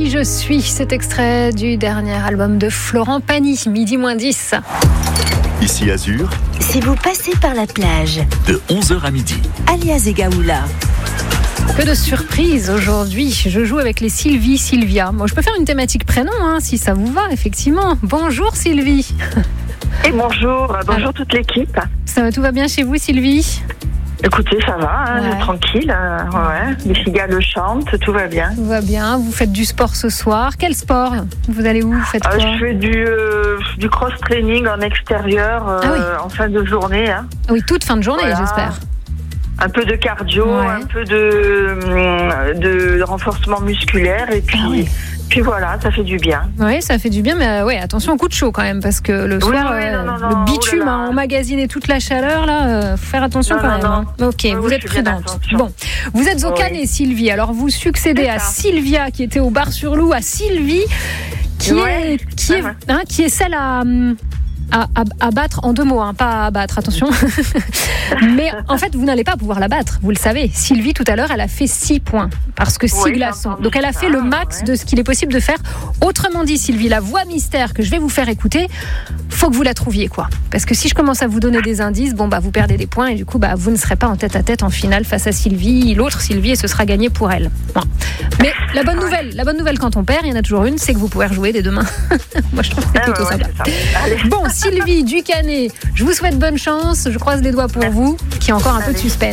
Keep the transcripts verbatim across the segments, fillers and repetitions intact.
je suis. Cet extrait du dernier album de Florent Pagny, Midi moins dix. Ici Azur, Si vous passez par la plage, de onze heures à midi. alias Egaoula. Que de surprises aujourd'hui. Je joue avec les Sylvie, Sylvia. Moi, je peux faire une thématique prénom, hein, si ça vous va, effectivement. Bonjour Sylvie. Et bonjour, bonjour Alors. toute l'équipe. Ça va, tout va bien chez vous, Sylvie? Écoutez, ça va, hein, Ouais. tranquille. euh, ouais. Les cigales chantent, tout va bien. Tout va bien. Vous faites du sport ce soir. Quel sport? Vous allez où? Vous faites Euh, quoi? je fais du, euh, du cross-training en extérieur euh, Ah oui. en fin de journée. Hein. Ah oui, toute fin de journée, Voilà. j'espère. Un peu de cardio, Ouais. un peu de, hum, de renforcement musculaire. Et puis, Ah oui. puis voilà, ça fait du bien. Oui, ça fait du bien, mais euh, ouais, attention au coup de chaud quand même, parce que le Oui, soir, oui, euh, non, non, le non, bitume oh là là. a emmagasiné toute la chaleur, là, euh, faut faire attention Non, quand non, même. non. hein. Ok, Oui, vous oui, êtes je fais bien prudente. attention. Bon, vous êtes au Oui. Canet, Sylvie. Alors vous succédez C'est à ça. Sylvia qui était au Bar-sur-Loup, à Sylvie qui Ouais. est qui est Ouais, ouais. hein, qui est celle à hum, à, à, à battre en deux mots, hein, pas à battre, attention. Mais en fait, vous n'allez pas pouvoir la battre, vous le savez. Sylvie, tout à l'heure, elle a fait six points, parce que six Oui, glaçons. j'ai entendu Donc elle a ça, fait le max ouais. de ce qu'il est possible de faire. Autrement dit, Sylvie, la voix mystère que je vais vous faire écouter, faut que vous la trouviez, quoi. Parce que si je commence à vous donner des indices, bon, bah, vous perdez des points et du coup, bah, vous ne serez pas en tête à tête en finale face à Sylvie, l'autre Sylvie, et ce sera gagné pour elle. Bon. Mais la bonne nouvelle, la bonne nouvelle quand on perd, il y en a toujours une, c'est que vous pouvez rejouer dès demain. Moi, je trouve que c'est Ah, plutôt ouais, ouais, sympa. c'est ça. Allez. Bon, Sylvie du Canet, je vous souhaite bonne chance. Je croise les doigts pour vous, qui a encore un peu de Allez. suspense.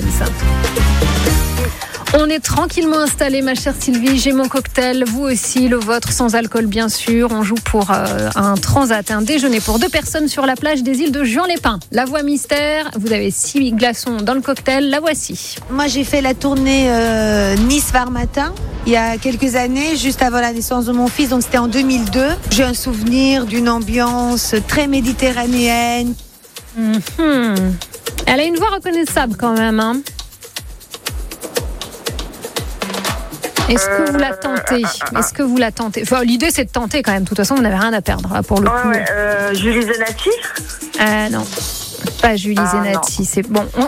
On est tranquillement installé, ma chère Sylvie. J'ai mon cocktail, vous aussi, le vôtre, sans alcool bien sûr. On joue pour euh, un transat, un déjeuner pour deux personnes sur la plage des îles de Juan-les-Pins. La voix mystère, vous avez six glaçons dans le cocktail, la voici. Moi, j'ai fait la tournée euh, Nice-Var-Matin il y a quelques années, juste avant la naissance de mon fils, donc c'était en deux mille deux. J'ai un souvenir d'une ambiance très méditerranéenne. Mhm. Elle a une voix reconnaissable quand même, hein. Est-ce que vous la tentez? Est-ce que vous la tentez? Enfin, l'idée, c'est de tenter quand même. De toute façon, vous n'avez rien à perdre, là, pour le coup. Ouais, ouais, euh, Julie Zenati. Euh, non, pas Julie Ah, Zenati. C'est bon. On,